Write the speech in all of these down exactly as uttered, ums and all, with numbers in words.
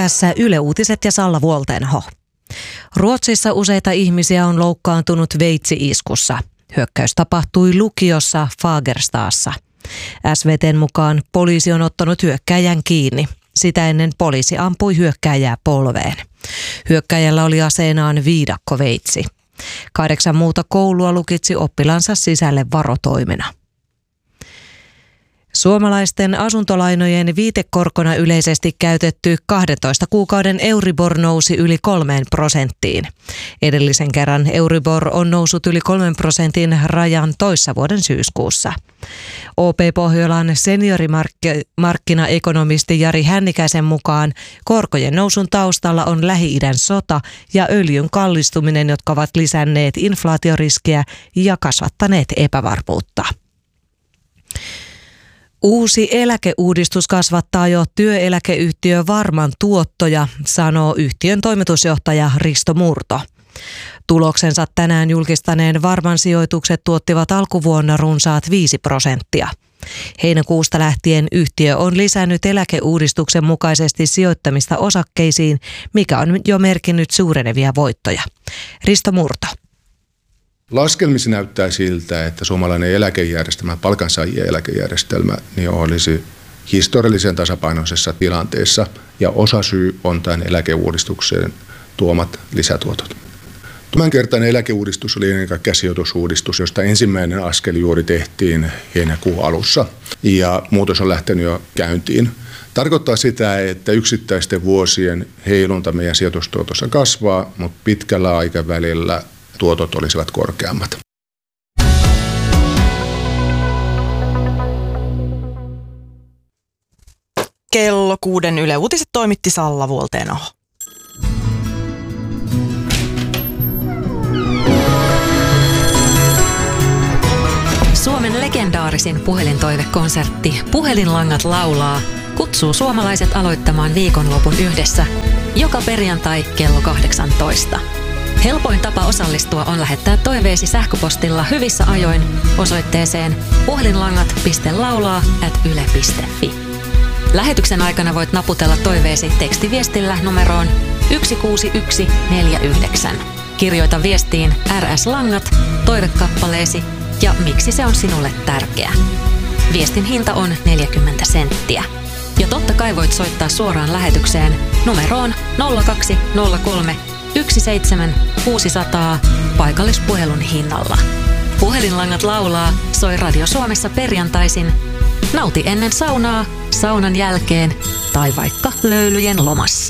Tässä Yle Uutiset ja Salla Vuoltenho. Ruotsissa useita ihmisiä on loukkaantunut veitsi-iskussa. Hyökkäys tapahtui lukiossa Fagerstaassa. S V T:n mukaan poliisi on ottanut hyökkääjän kiinni. Sitä ennen poliisi ampui hyökkääjää polveen. Hyökkääjällä oli aseenaan viidakkoveitsi. Kahdeksan muuta koulua lukitsi oppilansa sisälle varotoimena. Suomalaisten asuntolainojen viitekorkona yleisesti käytetty kahdentoista kuukauden Euribor nousi yli kolmeen prosenttiin. Edellisen kerran Euribor on noussut yli kolmen prosentin rajan toissa vuoden syyskuussa. O P Pohjolan seniorimarkkinaekonomisti Jari Hännikäisen mukaan korkojen nousun taustalla on Lähi-idän sota ja öljyn kallistuminen, jotka ovat lisänneet inflaatioriskiä ja kasvattaneet epävarmuutta. Uusi eläkeuudistus kasvattaa jo työeläkeyhtiö Varman tuottoja, sanoo yhtiön toimitusjohtaja Risto Murto. Tuloksensa tänään julkistaneen Varman sijoitukset tuottivat alkuvuonna runsaat viisi prosenttia. Heinäkuusta lähtien yhtiö on lisännyt eläkeuudistuksen mukaisesti sijoittamista osakkeisiin, mikä on jo merkinnyt suurenevia voittoja. Risto Murto. Laskelmissa näyttää siltä, että suomalainen eläkejärjestelmä, palkansaajien eläkejärjestelmä, niin olisi historiallisen tasapainoisessa tilanteessa ja osasyy on tämän eläkeuudistuksen tuomat lisätuotot. Tämänkertainen eläkeuudistus oli ennen kaikkea sijoitusuudistus, josta ensimmäinen askel juuri tehtiin heinäkuun alussa ja muutos on lähtenyt jo käyntiin. Tarkoittaa sitä, että yksittäisten vuosien heilunta meidän sijoitustuotossa kasvaa, mutta pitkällä aikavälillä tuotot olisivat korkeammat. Kello kuuden Yle Uutiset toimitti Salla Vuoltenho. Suomen legendaarisin puhelintoivekonsertti Puhelinlangat laulaa kutsuu suomalaiset aloittamaan viikonlopun yhdessä joka perjantai kello kahdeksantoista. Helpoin tapa osallistua on lähettää toiveesi sähköpostilla hyvissä ajoin osoitteeseen puhelinlangat piste laulaa ät yle piste fi. Lähetyksen aikana voit naputella toiveesi tekstiviestillä numeroon yksi kuusi yksi neljä yhdeksän. Kirjoita viestiin R S-langat, toivekappaleesi ja miksi se on sinulle tärkeä. Viestin hinta on neljäkymmentä senttiä. Ja totta kai voit soittaa suoraan lähetykseen numeroon nolla kaksi nolla kolme yksi seitsemän kuusi nolla nolla paikallispuhelun hinnalla. Puhelinlangat laulaa soi Radio Suomessa perjantaisin. Nauti ennen saunaa, saunan jälkeen tai vaikka löylyjen lomassa.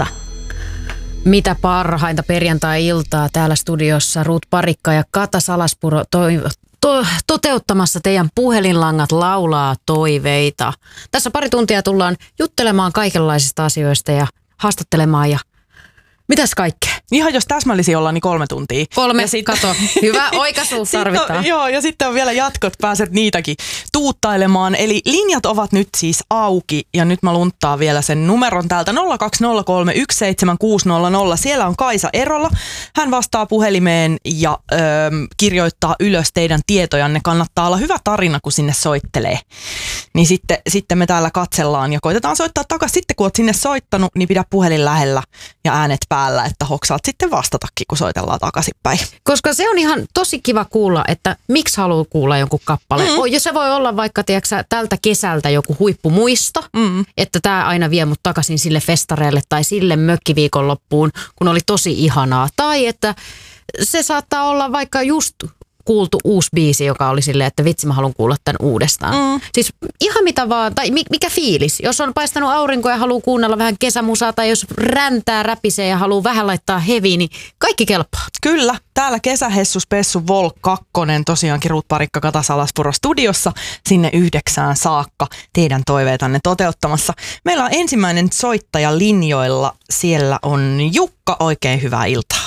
Mitä parhainta perjantai-iltaa täällä studiossa Ruut Parikka ja Kata Salaspuro toi, to, toteuttamassa teidän Puhelinlangat laulaa toiveita. Tässä pari tuntia tullaan juttelemaan kaikenlaisista asioista ja haastattelemaan ja mitäs kaikkea? Ihan jos täsmällisiä ollaan, niin kolme tuntia. Kolme, ja sit, kato. Hyvä oikaisu tarvitaan. On, joo, ja sitten on vielä jatkot, pääset niitäkin tuuttailemaan. Eli linjat ovat nyt siis auki, ja nyt mä lunttaan vielä sen numeron täältä nolla kaksi nolla kolme yksi seitsemän kuusi nolla nolla. Siellä on Kaisa Erola. Hän vastaa puhelimeen ja öö, kirjoittaa ylös teidän tietojanne. Kannattaa olla hyvä tarina, kun sinne soittelee. Niin sitten, sitten me täällä katsellaan ja koitetaan soittaa takaisin. Sitten kun oot sinne soittanut, niin pidä puhelin lähellä ja äänet päällä, että hoksaat sitten vastatakin, kun soitellaan takaisinpäin. Koska se on ihan tosi kiva kuulla, että miksi haluaa kuulla jonkun kappaleen. Mm. Ja se voi olla vaikka tiiäksä, tältä kesältä joku huippumuisto, mm. että tämä aina vie mut takaisin sille festareille tai sille mökkiviikonloppuun, kun oli tosi ihanaa. Tai että se saattaa olla vaikka just kuultu uusi biisi, joka oli silleen, että vitsi mä haluan kuulla tämän uudestaan. Mm. Siis ihan mitä vaan, tai mikä fiilis. Jos on paistanut aurinko ja haluaa kuunnella vähän kesämusaa, tai jos räntää räpisee ja haluaa vähän laittaa heviä, niin kaikki kelpaa. Kyllä, täällä Kesähessu Spessu Vol kaksi tosiaankin Ruut Parikka Kata Salaspuro studiossa sinne yhdeksään saakka teidän toiveitanne toteuttamassa. Meillä on ensimmäinen soittaja linjoilla. Siellä on Jukka, oikein hyvää iltaa.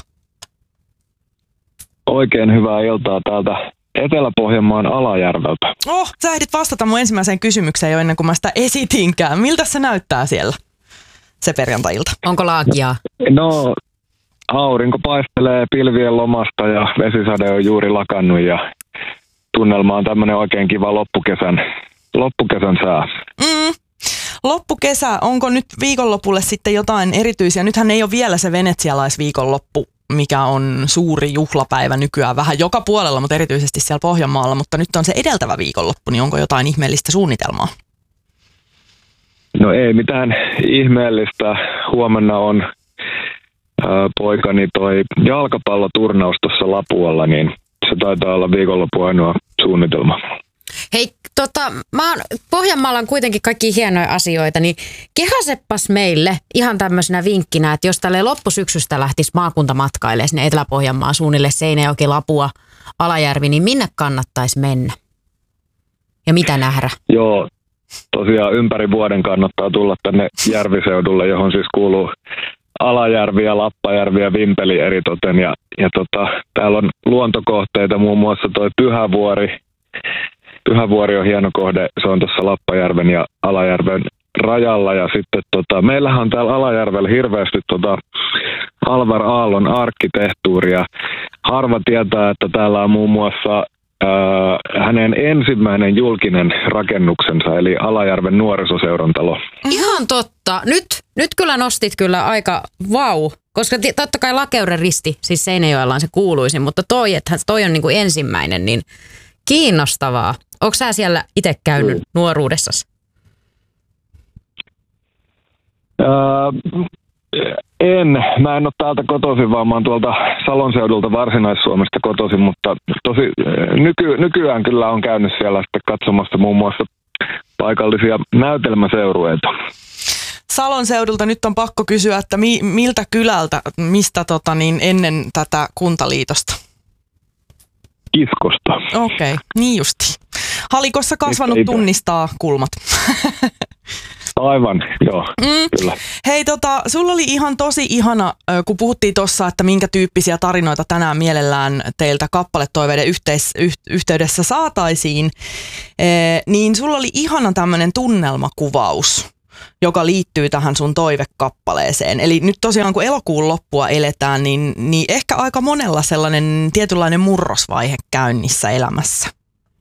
Oikein hyvää iltaa täältä Etelä-Pohjanmaan Alajärveltä. Oh, sä ehdit vastata mun ensimmäiseen kysymykseen jo ennen kuin mä sitä esitinkään. Miltä se näyttää siellä se perjantai-ilta? Onko laakiaa? No, aurinko paistelee pilvien lomasta ja vesisade on juuri lakannut ja tunnelma on tämmönen oikein kiva loppukesän, loppukesän sää. Mm. loppukesä, onko nyt viikonlopulle sitten jotain erityisiä? Nythän ei ole vielä se venetsialaisviikonloppu, mikä on suuri juhlapäivä nykyään vähän joka puolella, mutta erityisesti siellä Pohjanmaalla, mutta nyt on se edeltävä viikonloppu, niin onko jotain ihmeellistä suunnitelmaa? No ei mitään ihmeellistä. Huomenna on ää, poikani toi jalkapalloturnaus tuossa Lapualla, niin se taitaa olla viikonloppu ainoa suunnitelma. Hei, tota, mä oon, Pohjanmaalla on kuitenkin kaikki hienoja asioita, niin kehaseppas meille ihan tämmöisenä vinkkinä, että jos tälle loppusyksystä lähtisi maakuntamatkaille sinne Etelä-Pohjanmaan suunnille Seinäjoki, Lapua, Alajärvi, niin minne kannattaisi mennä? Ja mitä nähdä? Joo, tosiaan ympäri vuoden kannattaa tulla tänne järviseudulle, johon siis kuuluu Alajärvi ja Lappajärvi ja Vimpeli eritoten. Ja, ja tota, täällä on luontokohteita, muun muassa toi Pyhävuori. Pyhävuori on hieno kohde, se on tuossa Lappajärven ja Alajärven rajalla. Ja sitten tota, meillähän on täällä Alajärvellä hirveästi tota Alvar Aallon arkkitehtuuria. Harva tietää, että täällä on muun muassa Äh, hänen ensimmäinen julkinen rakennuksensa, eli Alajärven nuorisoseuran talo. Ihan totta. Nyt, nyt kyllä nostit kyllä aika vau, wow. Koska t- totta kai Lakeuden risti, siis Seinäjoella on se kuuluisin, mutta toi, että toi on niin kuin ensimmäinen, niin kiinnostavaa. Onko sä siellä itse käynyt mm. nuoruudessasi? Äh, En, mä en ole täältä kotoisin, vaan mä oon tuolta Salon seudulta Varsinais-Suomesta kotoisin, mutta tosi nyky, nykyään kyllä on käynyt siellä sitten katsomassa muun muassa paikallisia näytelmäseurueita. Salon seudulta nyt on pakko kysyä, että mi, miltä kylältä, mistä tota, niin ennen tätä kuntaliitosta? Kiskosta. Okei, okay, niin justi. Halikossa kasvanut tunnistaa kulmat. Aivan, joo, mm. kyllä. Hei, tota, sulla oli ihan tosi ihana, kun puhuttiin tuossa, että minkä tyyppisiä tarinoita tänään mielellään teiltä kappaletoiveiden yhteis, yh, yhteydessä saataisiin, e, niin sulla oli ihana tämmöinen tunnelmakuvaus, joka liittyy tähän sun toivekappaleeseen. Eli nyt tosiaan, kun elokuun loppua eletään, niin, niin ehkä aika monella sellainen tietynlainen murrosvaihe käynnissä elämässä.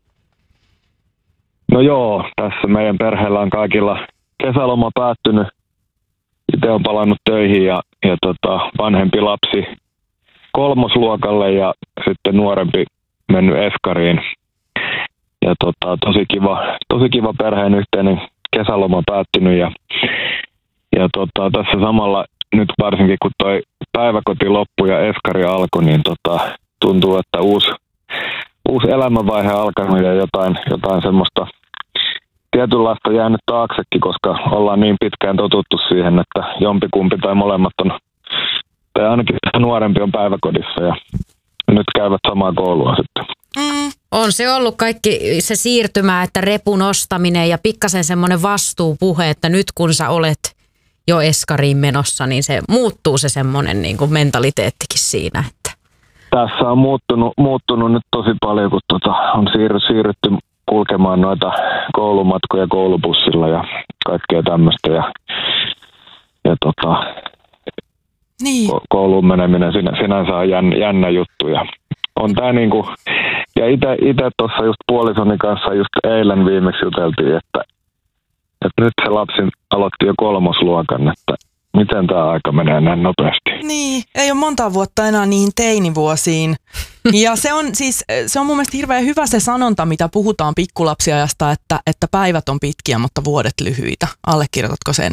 No joo, tässä meidän perheellä on kaikilla kesäloma päättynyt. Itse on palannut töihin ja, ja tota, vanhempi lapsi kolmosluokalle ja sitten nuorempi mennyt eskariin. Ja tota, tosi kiva, tosi kiva perheen yhteinen kesäloma päättynyt ja, ja tota, tässä samalla nyt varsinkin kun toi päiväkoti loppui ja eskari alkoi, niin tota, tuntuu, että uusi, uusi elämänvaihe alkanut ja jotain, jotain semmoista tietynlaista jäänyt taaksekin, koska ollaan niin pitkään totuttu siihen, että jompikumpi tai molemmat on, tai ainakin nuorempi on päiväkodissa ja nyt käyvät samaa koulua sitten. Mm. On se ollut kaikki se siirtymä, että repun ostaminen ja pikkasen semmoinen vastuupuhe, että nyt kun sä olet jo eskariin menossa, niin se muuttuu se semmoinen niin kuin mentaliteettikin siinä. Että. Tässä on muuttunut, muuttunut nyt tosi paljon, kun tota, on siirry, siirrytty kulkemaan noita koulumatkoja koulubussilla ja kaikkea tämmöistä. Ja, ja tota, niin. kouluun meneminen sinä, sinänsä on jännä, jännä juttu. Ja on tää niinku, ja ite tuossa just puolisoni kanssa just eilen viimeksi juteltiin, että, että nyt se lapsi aloitti jo kolmosluokan, että miten tämä aika menee näin nopeasti. Niin, ei ole monta vuotta enää niihin teinivuosiin. Ja se on siis, se on mun mielestä hirveän hyvä se sanonta, mitä puhutaan pikkulapsiajasta, että, että päivät on pitkiä, mutta vuodet lyhyitä. Allekirjoitatko sen?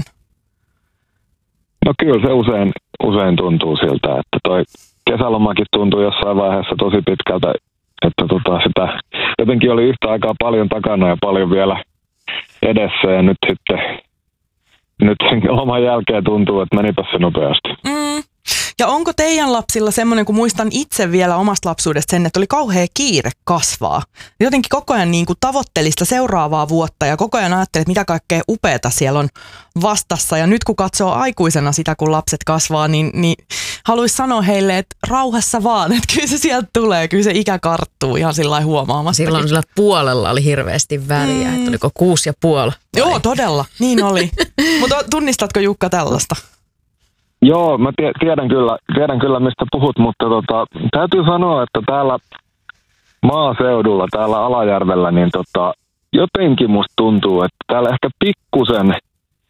No kyllä se usein, usein tuntuu siltä, että toi kesälomakin tuntuu jossain vaiheessa tosi pitkältä, että tota sitä jotenkin oli yhtä aikaa paljon takana ja paljon vielä edessä ja nyt sitten nyt loman jälkeen tuntuu, että menipä se nopeasti. Mm. Ja onko teidän lapsilla semmoinen, kun muistan itse vielä omasta lapsuudesta sen, että oli kauhea kiire kasvaa. Jotenkin koko ajan niin kuin tavoitteli sitä seuraavaa vuotta ja koko ajan ajatteli, että mitä kaikkea upeata siellä on vastassa. Ja nyt kun katsoo aikuisena sitä, kun lapset kasvaa, niin, niin haluaisi sanoa heille, että rauhassa vaan, että kyllä se sieltä tulee, kyllä se ikä karttuu ihan sillä lailla huomaamastakin. Silloin sillä puolella oli hirveästi väliä, mm. että oliko kuusi ja puoli. Joo, todella, niin oli. Mutta tunnistatko Jukka tällaista? Joo, mä tiedän kyllä, tiedän kyllä mistä puhut, mutta tota, täytyy sanoa, että täällä maaseudulla, täällä Alajärvellä, niin tota, jotenkin musta tuntuu, että täällä ehkä pikkusen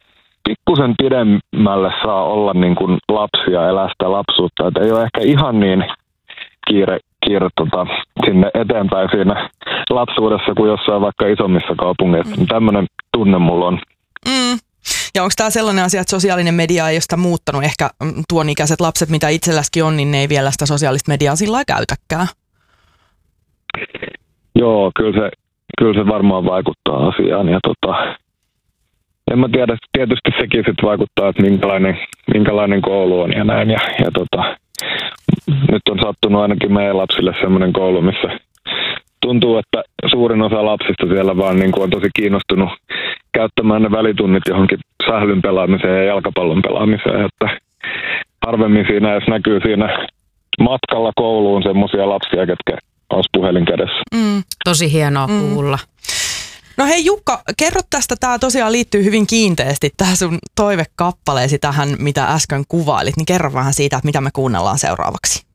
pikkusen pidemmälle saa olla niin kuin lapsi ja elää sitä lapsuutta. Et ei ole ehkä ihan niin kiire, kiire tota, sinne eteenpäin siinä lapsuudessa kuin jossain vaikka isommissa kaupungeissa. Mm. Tämmöinen tunne mulla on. Mm. Ja onko tämä sellainen asia, että sosiaalinen media ei ole sitä muuttanut? Ehkä tuon ikäiset lapset, mitä itselläskin on, niin ne ei vielä sitä sosiaalista mediaa sillä lailla käytäkään. Joo, kyllä se, kyllä se varmaan vaikuttaa asiaan. Ja tota, en mä tiedä, tietysti sekin sit vaikuttaa, että minkälainen, minkälainen koulu on ja näin. Ja, ja tota, nyt on sattunut ainakin meidän lapsille semmoinen koulu, missä tuntuu, että suurin osa lapsista siellä vaan niin kuin on tosi kiinnostunut käyttämään ne välitunnit johonkin sählyn pelaamiseen ja jalkapallon pelaamiseen. Että harvemmin siinä edes näkyy siinä matkalla kouluun semmoisia lapsia, ketkä olisi puhelin kädessä. Mm. Tosi hienoa mm. kuulla. No hei Jukka, kerro tästä, tämä tosiaan liittyy hyvin kiinteästi tähän sun toivekappaleesi tähän, mitä äsken kuvailit, niin kerro vähän siitä, että mitä me kuunnellaan seuraavaksi.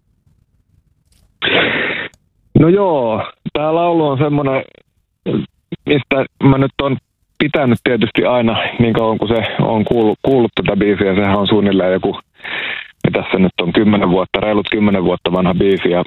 No joo, tämä laulu on semmoinen, mistä mä nyt on pitänyt tietysti aina niin kauan kuin se on kuullut, kuullut tätä biisiä. Sehän on suunnilleen joku, mitä se nyt on, kymmenen vuotta, reilut kymmenen vuotta vanha biisi. Ja,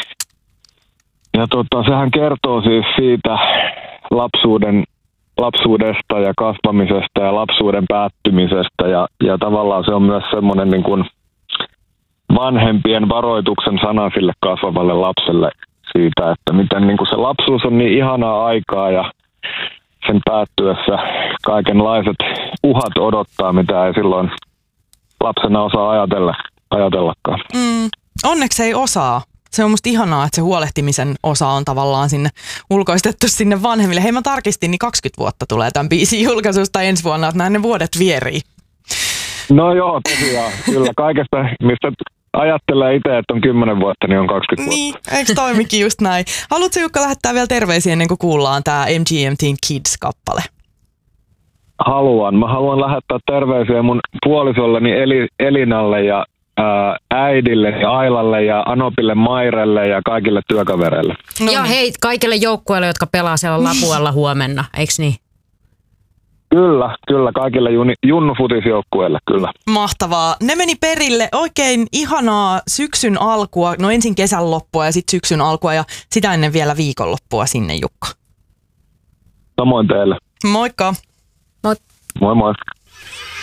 ja tota, sehän kertoo siis siitä lapsuuden, lapsuudesta ja kasvamisesta ja lapsuuden päättymisestä. Ja, ja tavallaan se on myös semmoinen niin kuin vanhempien varoituksen sana sille kasvavalle lapselle siitä, että miten niin kuin se lapsuus on niin ihanaa aikaa ja sen päättyessä kaikenlaiset uhat odottaa, mitä ei silloin lapsena osaa ajatella, ajatellakaan. Mm, onneksi ei osaa. Se on musta ihanaa, että se huolehtimisen osa on tavallaan sinne ulkoistettu sinne vanhemmille. Hei, mä tarkistin, niin kaksikymmentä vuotta tulee tämän biisin julkaisusta ensi vuonna, että näin ne vuodet vierii. No joo, tosiaan. Kyllä kaikesta, mistä ajattelee itse, että on kymmenen vuotta, niin on kaksikymmentä niin, vuotta. Eikö toimikin just näin? Haluatko Jukka lähettää vielä terveisiä ennen kuin kuullaan tämä M G M T:n Kids-kappale? Haluan. Mä haluan lähettää terveisiä mun puolisolleni Eli, Elinalle ja ää, äidille ja Ailalle ja Anopille Mairelle ja kaikille työkavereille. No ja hei kaikille joukkueille, jotka pelaa siellä Lapualla huomenna, eikö niin? Kyllä, kyllä. Kaikille junnufutisjoukkueille, kyllä. Mahtavaa. Ne meni perille. Oikein ihanaa syksyn alkua. No ensin kesän loppua ja sitten syksyn alkua ja sitä ennen vielä viikonloppua sinne, Jukka. Samoin teille. Moikka. Moi. Moi moi.